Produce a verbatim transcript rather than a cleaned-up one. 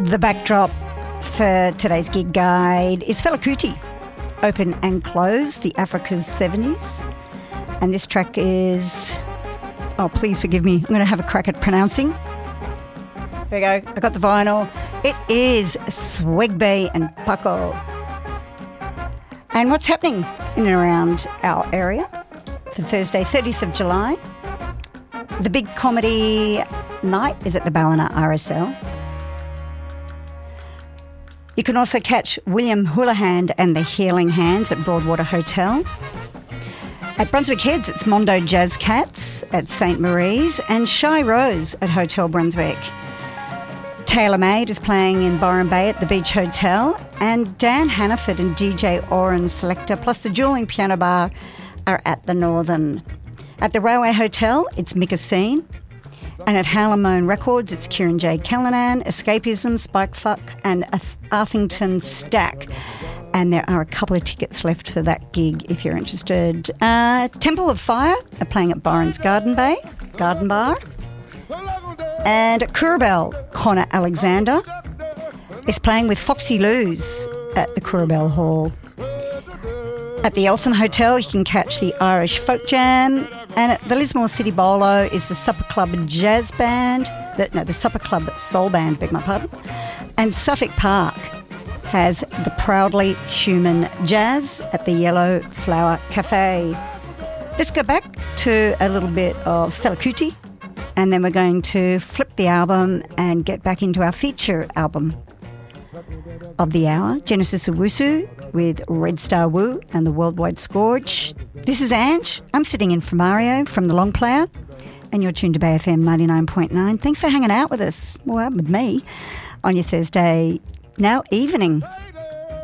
The backdrop for today's gig guide is Fela Kuti, Open and Close, the Africa's seventies. And this track is, oh, please forgive me, I'm going to have a crack at pronouncing. Here we go, I got the vinyl. It is Swegbe and Paco. And what's happening in and around our area for Thursday, thirtieth of July? The big comedy night is at the Ballina R S L. You can also catch William Houlihan and the Healing Hands at Broadwater Hotel. At Brunswick Heads, it's Mondo Jazz Cats at Saint Marie's and Shy Rose at Hotel Brunswick. Taylor Made is playing in Byron Bay at the Beach Hotel, and Dan Hannaford and D J Oren Selector plus the Dueling Piano Bar are at the Northern. At the Railway Hotel, it's Mika Scene. And at Howlamone Records, it's Kieran J. Callanan, Escapism, Spikefuck and Arthington Stack. And there are a couple of tickets left for that gig if you're interested. Uh, Temple of Fire are playing at Byron's Garden Bay, Garden Bar. And at Kurabel, Connor Alexander is playing with Foxy Lous at the Kurabel Hall. At the Eltham Hotel, you can catch the Irish Folk Jam. And at the Lismore City Bolo is the Supper Club Jazz Band. The, no, the Supper Club Soul Band, beg my pardon. And Suffolk Park has the Proudly Human Jazz at the Yellow Flower Cafe. Let's go back to a little bit of Fela Kuti, and then we're going to flip the album and get back into our feature album of the hour, Genesis Owusu with Red Star Woo and the Worldwide Scourge. This is Ange. I'm sitting in for Mario from The Long Player, and you're tuned to Bay F M ninety-nine point nine. Thanks for hanging out with us, well, with me, on your Thursday now evening.